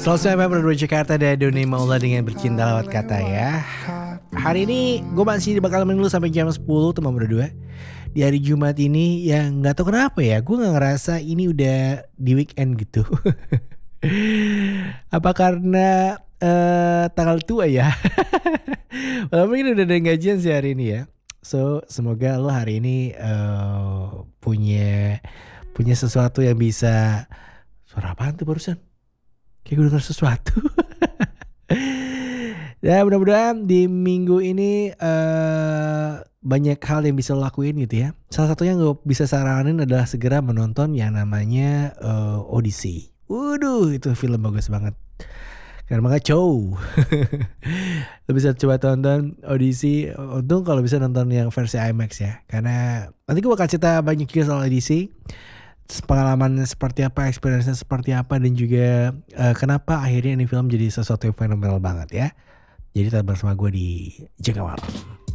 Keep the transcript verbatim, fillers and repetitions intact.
Selamat siang berdua Jakarta dan Doni Maula dengan bercinta lewat kata ya. Hari ini gue masih bakal menunggu sampai jam sepuluh teman berdua. Di hari Jumat ini yang gak tahu kenapa ya, gue gak ngerasa ini udah di weekend gitu. Apa karena uh, tanggal tua ya? Walaupun ini udah ada gajian sih hari ini ya. So semoga lo hari ini uh, punya punya sesuatu yang bisa. Suara apaan tuh barusan? Kayak gue denger sesuatu. Ya mudah-mudahan di minggu ini uh, banyak hal yang bisa lo lakuin gitu ya. Salah satunya yang gue bisa saranin adalah segera menonton yang namanya uh, Odyssey. Waduh itu film bagus banget. Karena makanya cow. Lo bisa coba tonton Odyssey. Untung kalau bisa nonton yang versi IMAX ya. Karena nanti gue bakal cerita banyak juga soal Odyssey. Pengalaman seperti apa, experience-nya seperti apa, dan juga uh, kenapa akhirnya ini film jadi sesuatu yang fenomenal banget ya. Jadi tetap bersama gue di Jaga Malam.